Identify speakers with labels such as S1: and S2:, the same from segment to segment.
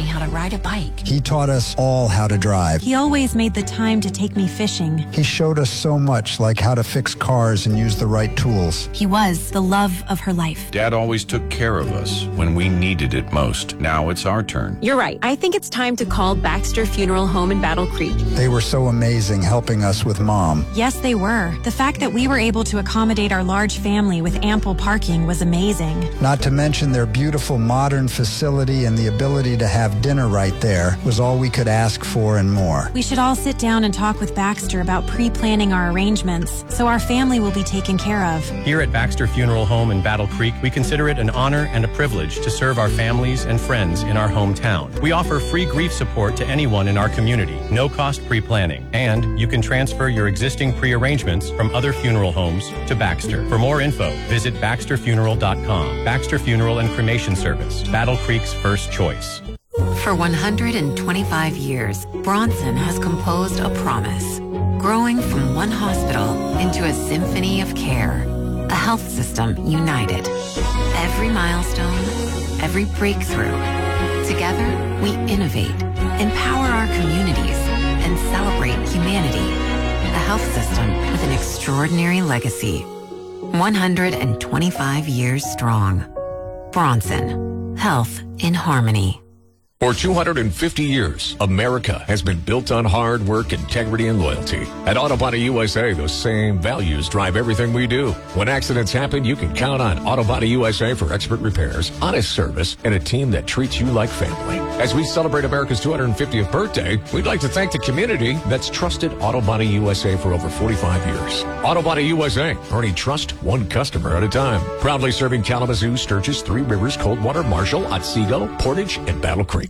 S1: me how to ride a bike.
S2: He taught us all how to drive.
S3: He always made the time to take me fishing.
S2: He showed us so much, like how to fix cars and use the right tools.
S3: He was the love of her life.
S4: Dad always took care of us when we needed it most. Now it's our turn.
S5: You're right. I think it's time to call Baxter Funeral Home in Battle Creek.
S2: They were so amazing helping us with Mom.
S3: Yes, they were. The fact that we were able to accommodate our large family with ample parking was amazing.
S2: Not to mention their beautiful modern facility and the ability to have dinner right there was all we could ask for and more.
S3: We should all sit down and talk with Baxter about pre-planning our arrangements so our family will be taken care of.
S6: Here at Baxter Funeral Home in Battle Creek, we consider it an honor and a privilege to serve our families and friends in our hometown. We offer free grief support to anyone in our community, no cost pre-planning, and you can transfer your existing pre-arrangements from other funeral homes to Baxter. For more info, visit baxterfuneral.com. Baxter Funeral and Cremation Service, Battle Creek's first choice.
S1: For 125 years, Bronson has composed a promise, growing from one hospital into a symphony of care, a health system united. Every milestone, every breakthrough. Together, we innovate, empower our communities, and celebrate humanity. A health system with an extraordinary legacy. 125 years strong. Bronson. Health in harmony.
S7: For 250 years, America has been built on hard work, integrity, and loyalty. At Auto Body USA, those same values drive everything we do. When accidents happen, you can count on Auto Body USA for expert repairs, honest service, and a team that treats you like family. As we celebrate America's 250th birthday, we'd like to thank the community that's trusted Auto Body USA for over 45 years. Auto Body USA, earning trust one customer at a time. Proudly serving Kalamazoo, Sturgis, Three Rivers, Coldwater, Marshall, Otsego, Portage, and Battle Creek.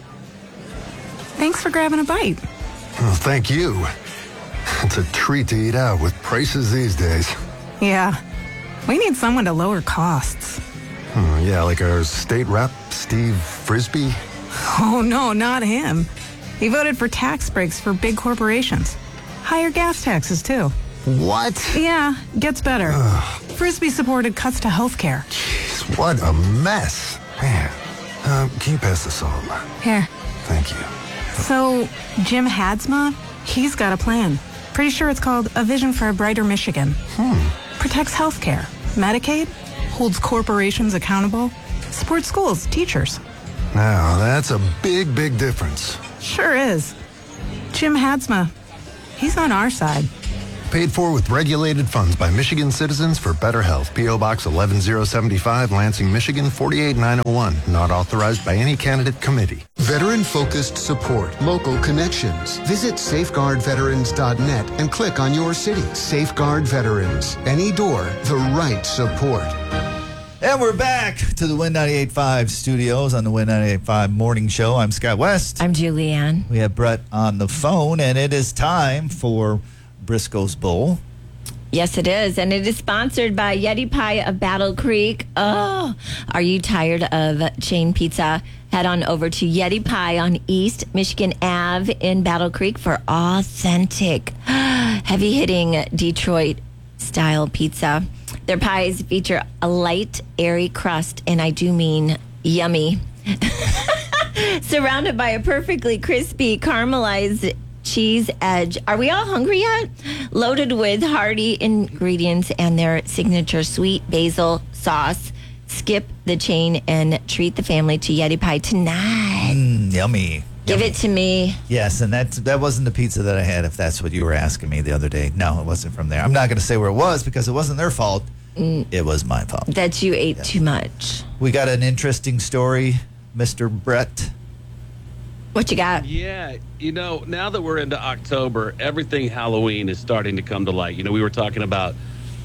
S8: Thanks for grabbing a bite.
S9: Oh, thank you. It's a treat to eat out with prices these days.
S8: Yeah, we need someone to lower costs.
S9: Yeah, like our state rep, Steve Frisbee.
S8: Oh, no, not him. He voted for tax breaks for big corporations. Higher gas taxes, too.
S9: What?
S8: Yeah, gets better. Frisbee supported cuts to health care.
S9: Jeez, what a mess. Man, can you pass the salt?
S8: Here.
S9: Thank you.
S8: So, Jim Hadsma, he's got a plan. Pretty sure it's called A Vision for a Brighter Michigan. Protects healthcare, Medicaid, holds corporations accountable, supports schools, teachers.
S9: Now, that's a big, big difference.
S8: Sure is. Jim Hadsma, he's on our side.
S9: Paid for with regulated funds by Michigan citizens for better health. P.O. Box 11075, Lansing, Michigan 48901. Not authorized by any candidate committee.
S10: Veteran-focused support. Local connections. Visit safeguardveterans.net and click on your city. Safeguard Veterans. Any door, the right support.
S11: And we're back to the Win 98.5 studios on the Win 98.5 Morning Show. I'm Scott West.
S12: I'm Julianne.
S11: We have Brett on the phone, and it is time for Briscoe's Bowl.
S12: Yes, it is. And it is sponsored by Yeti Pie of Battle Creek. Oh, are you tired of chain pizza? Head on over to Yeti Pie on East Michigan Ave in Battle Creek for authentic, heavy-hitting Detroit-style pizza. Their pies feature a light, airy crust, and I do mean yummy. Surrounded by a perfectly crispy, caramelized cheese edge. Are we all hungry yet? Loaded with hearty ingredients and their signature sweet basil sauce. Skip the chain and treat the family to Yeti Pie tonight.
S11: Yummy.
S12: Give it to me.
S11: Yes, and that wasn't the pizza that I had, if that's what you were asking me the other day. No, it wasn't from there. I'm not going to say where it was because it wasn't their fault. It was my fault.
S12: That you ate too much.
S11: We got an interesting story, Mr. Brett.
S12: What you got?
S13: Yeah, now that we're into October, everything Halloween is starting to come to light. We were talking about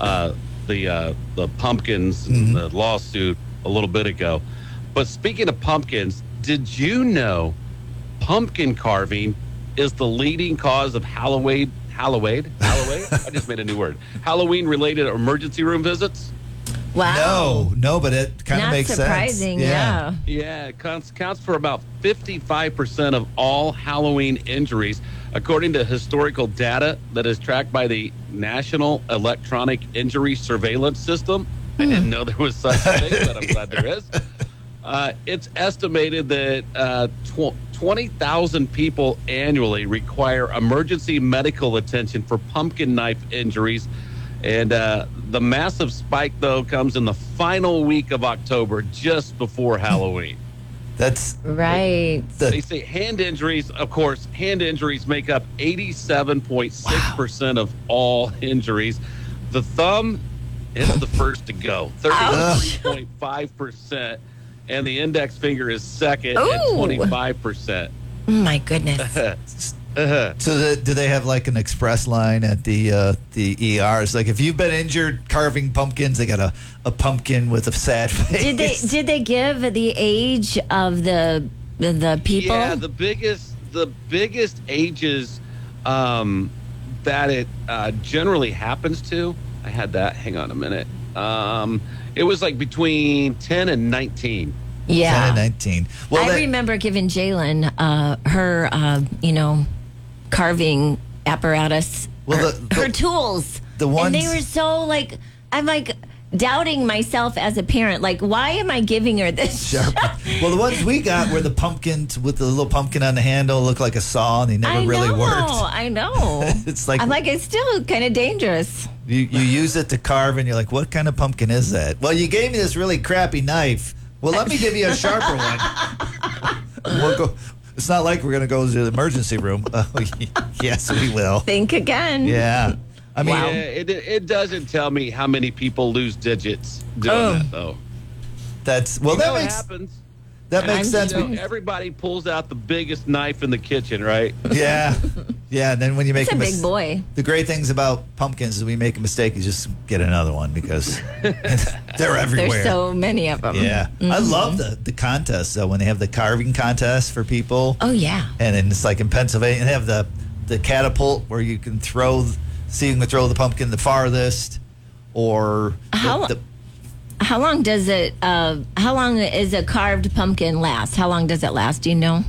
S13: the pumpkins and the lawsuit a little bit ago. But speaking of pumpkins, did you know pumpkin carving is the leading cause of Halloween? I just made a new word. Halloween-related emergency room visits?
S12: Wow.
S11: No, but it kind of makes sense.
S12: Not surprising, yeah.
S13: Yeah, it counts for about 55% of all Halloween injuries, according to historical data that is tracked by the National Electronic Injury Surveillance System. I didn't know there was such a thing, but I'm glad there is. It's estimated that 20,000 people annually require emergency medical attention for pumpkin knife injuries. And the massive spike, though, comes in the final week of October, just before Halloween.
S11: That's
S12: right.
S13: They say hand injuries, of course, hand injuries make up 87.6% of all injuries. The thumb is the first to go, 33.5%. And the index finger is second at 25%.
S12: My goodness.
S11: So do they have like an express line at the ERs? Like if you've been injured carving pumpkins, they got a pumpkin with a sad face.
S12: Did they give the age of the people?
S13: Yeah, the biggest ages that it generally happens to. I had that. Hang on a minute. It was like between 10 and 19.
S12: Yeah.
S11: 10 and 19. Well,
S12: I remember giving Jalen her, carving apparatus, her tools.
S11: The ones,
S12: and they were so like, I'm like doubting myself as a parent. Like, why am I giving her this?
S11: Sharp. Well, the ones we got were the pumpkins with the little pumpkin on the handle, looked like a saw, and they never really worked.
S12: I know.
S11: It's like,
S12: I'm like, it's still kind of dangerous.
S11: You use it to carve, and you're like, what kind of pumpkin is that? Well, you gave me this really crappy knife. Well, let me give you a sharper one. We'll go. It's not like we're going to go to the emergency room. Yes, we will.
S12: Think again.
S11: Yeah. I mean,
S13: yeah, it doesn't tell me how many people lose digits doing that, though.
S11: That
S13: happens.
S11: That makes sense.
S13: Everybody pulls out the biggest knife in the kitchen, right?
S11: Yeah. Yeah, and then when you make
S12: a big boy.
S11: The great things about pumpkins is we make a mistake, you just get another one because they're everywhere.
S12: There's so many of them.
S11: Yeah. Mm-hmm. I love the contests, though, when they have the carving contest for people.
S12: Oh, yeah.
S11: And then it's like in Pennsylvania, and they have the catapult where you can throw the pumpkin the farthest, or
S12: How long does it? How long is a carved pumpkin last? How long does it last? Do you know?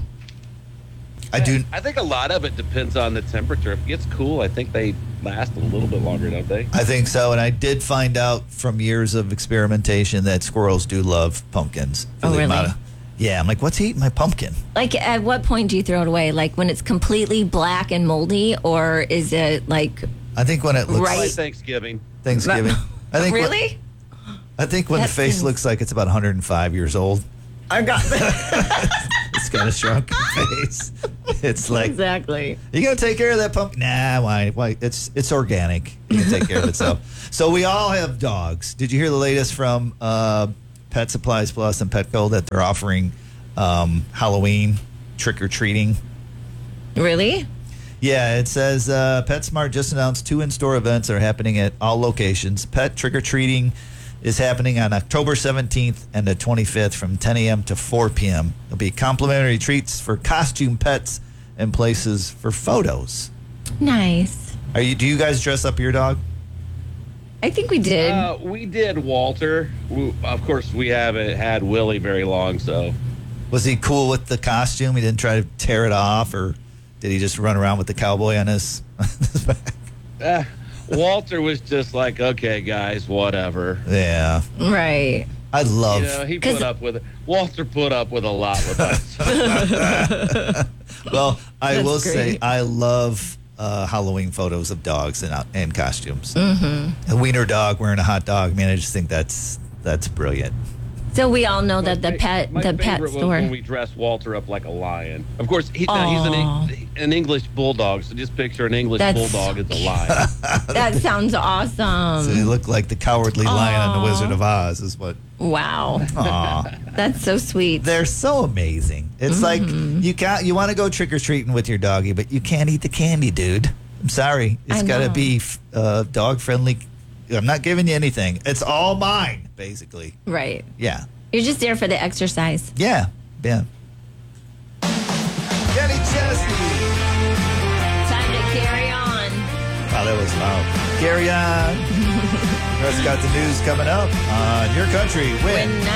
S11: I do.
S13: I think a lot of it depends on the temperature. If it gets cool, I think they last a little bit longer, don't they?
S11: I think so, and I did find out from years of experimentation that squirrels do love pumpkins.
S12: Oh, really?
S11: Yeah, I'm like, what's eating my pumpkin?
S12: Like, at what point do you throw it away? Like when it's completely black and moldy, or is it like?
S11: I think when it looks
S13: like Thanksgiving.
S11: I think
S12: really.
S11: I think when the face looks like it's about 105 years old.
S12: I got
S11: that. It's got a shrunken face. It's like,
S12: exactly.
S11: You gonna take care of that pumpkin? Nah, why? It's organic. You can take care of itself. So we all have dogs. Did you hear the latest from Pet Supplies Plus and Petco that they're offering Halloween trick or treating?
S12: Really?
S11: Yeah, it says PetSmart just announced 2 in-store events are happening at all locations. Pet trick or treating is happening on October 17th and the 25th from 10 a.m. to 4 p.m. There'll be complimentary treats for costume pets and places for photos.
S12: Nice.
S11: Do you guys dress up your dog?
S12: I think we did.
S13: We did Walter. Of course, we haven't had Willie very long, so.
S11: Was he cool with the costume? He didn't try to tear it off, or did he just run around with the cowboy on his back?
S13: Walter was just like, okay, guys, whatever.
S11: Yeah.
S12: Right.
S11: I love.
S13: He put up with it. Walter put up with a lot with us.
S11: Well, I will
S12: great.
S11: say I love Halloween photos of dogs and costumes.
S12: Mm-hmm.
S11: A wiener dog wearing a hot dog. Man, I just think that's brilliant.
S12: So we all know that the pet
S13: favorite was
S12: store.
S13: when we dressed Walter up like a lion. Of course, he's an English bulldog, so just picture an English bulldog as a lion.
S12: That sounds awesome.
S11: So you look like the cowardly lion on The Wizard of Oz is what.
S12: Wow.
S11: Aw.
S12: That's so sweet.
S11: They're so amazing. It's like you want to go trick-or-treating with your doggy, but you can't eat the candy, dude. I'm sorry. It's got to be dog-friendly. I'm not giving you anything. It's all mine, basically.
S12: Right.
S11: Yeah.
S12: You're just there for the exercise.
S11: Yeah. Kenny Chesney.
S12: Time to carry on.
S11: Wow, that was loud. Carry on. Russ got the news coming up on Your Country When